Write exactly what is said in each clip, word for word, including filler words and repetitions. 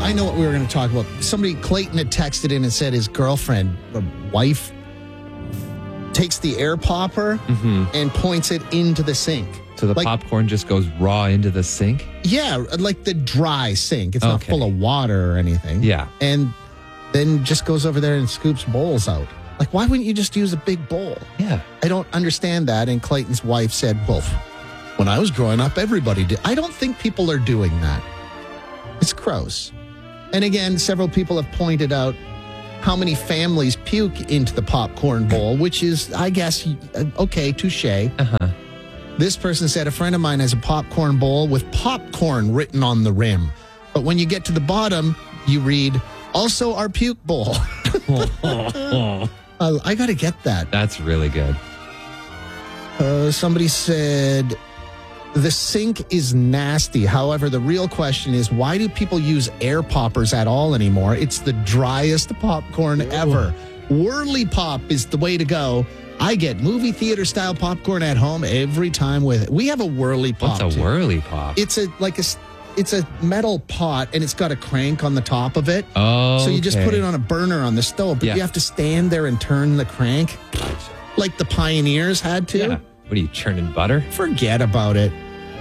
I know what we were going to talk about. Somebody, Clayton, had texted in and said his girlfriend, or wife, takes the air popper Mm-hmm. and points it into the sink. So the Like- popcorn just goes raw into the sink? Yeah, like the dry sink. It's not Okay. full of water or anything. Yeah. And then just goes over there and scoops bowls out. Like, why wouldn't you just use a big bowl? Yeah. I don't understand that. And Clayton's wife said, well, when I was growing up, everybody did. I don't think people are doing that. It's gross. And again, several people have pointed out how many families puke into the popcorn bowl, which is, I guess, uh, okay, touche. Uh-huh. This person said, a friend of mine has a popcorn bowl with popcorn written on the rim. But when you get to the bottom, you read, also our puke bowl. uh, I got to get that. That's really good. Uh, somebody said, the sink is nasty. However, the real question is, why do people use air poppers at all anymore? It's the driest popcorn ever. Whirly Pop is the way to go. I get movie theater style popcorn at home every time with it. We have a Whirly Pop. What's a too. whirly pop? It's a like a s- it's a metal pot and it's got a crank on the top of it. Oh, So you just okay. put it on a burner on the stove, but Yeah. you have to stand there and turn the crank like the pioneers had to. Yeah. What are you, churning butter? Forget about it.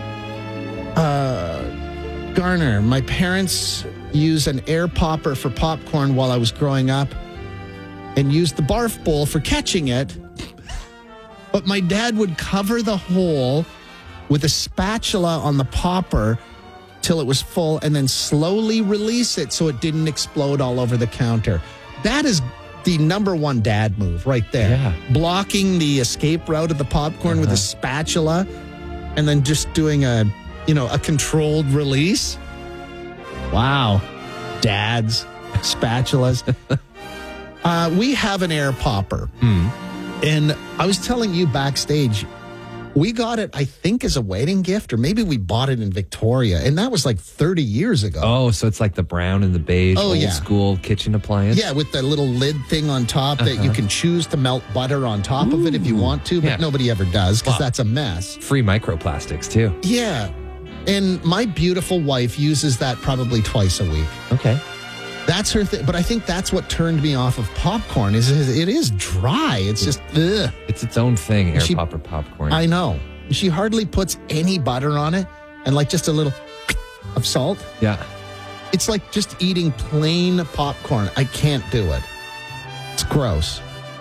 Uh, Garner, my parents used an air popper for popcorn while I was growing up and used the barf bowl for catching it. But my dad would cover the hole with a spatula on the popper till it was full and then slowly release it so it didn't explode all over the counter. That is the number one dad move right there. Yeah. Blocking the escape route of the popcorn with a spatula and then just doing a, you know, a controlled release. Wow. Dads, spatulas. uh, we have an air popper. Hmm. And I was telling you backstage, we got it, I think, as a wedding gift, or maybe we bought it in Victoria. And that was like thirty years ago. Oh, so it's like the brown and the beige Oh, old yeah. school kitchen appliance? Yeah, with the little lid thing on top that you can choose to melt butter on top of it if you want to, but Yeah. nobody ever does because Wow. that's a mess. Free microplastics, too. Yeah. And my beautiful wife uses that probably twice a week. Okay. That's her thing. But I think that's what turned me off of popcorn is it is dry. It's just, ugh. It's its own thing, air She- popper popcorn. I know. She hardly puts any butter on it and like just a little of salt. yeah. It's like just eating plain popcorn. I can't do it. It's gross.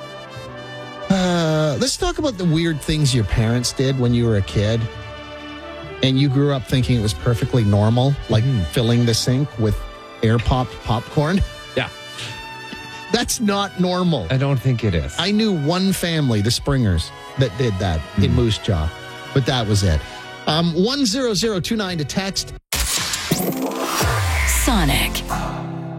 Uh, let's talk about the weird things your parents did when you were a kid and you grew up thinking it was perfectly normal, like filling the sink with air popped popcorn. Yeah. That's not normal. I don't think it is. I knew one family, the Springers, that did that in Moose Jaw, but that was it. Um, one zero zero two nine to text. Sonic.